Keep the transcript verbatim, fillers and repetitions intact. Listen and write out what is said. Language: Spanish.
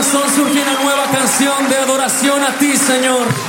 corazón surge una nueva canción de adoración a ti, Señor.